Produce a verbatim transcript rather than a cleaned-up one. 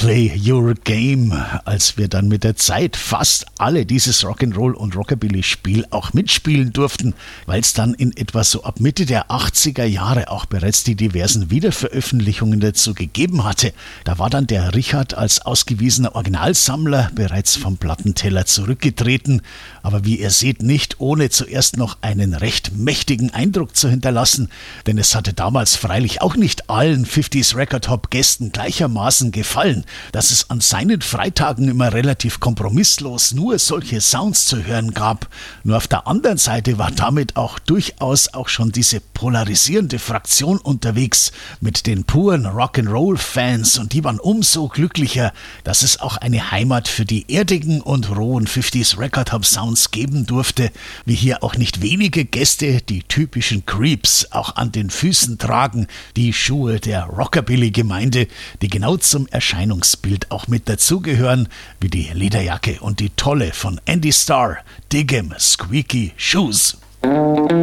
Play Your Game, als wir dann mit der Zeit fast alle dieses Rock'n'Roll und Rockabilly-Spiel auch mitspielen durften, weil es dann in etwa so ab Mitte der achtziger Jahre auch bereits die diversen Wiederveröffentlichungen dazu gegeben hatte. Da war dann der Richard als ausgewiesener Originalsammler bereits vom Plattenteller zurückgetreten, aber wie ihr seht, nicht ohne zuerst noch einen recht mächtigen Eindruck zu hinterlassen, denn es hatte damals freilich auch nicht allen fünfziger Record Hop Gästen gleichermaßen gefallen, dass es an seinen Freitagen immer relativ kompromisslos nur solche Sounds zu hören gab. Nur auf der anderen Seite war damit auch durchaus auch schon diese polarisierende Fraktion unterwegs mit den puren Rock'n'Roll-Fans, und die waren umso glücklicher, dass es auch eine Heimat für die erdigen und rohen fünfziger Record Hop Sounds geben durfte, wie hier auch nicht wenige Gäste die typischen Creeps auch an den Füßen tragen, die Schuhe der Rockabilly-Gemeinde, die genau zum Erscheinungsbild auch mit dazugehören, wie die Lederjacke und die Tolle von Andy Starr, Dig 'em Squeaky Shoes.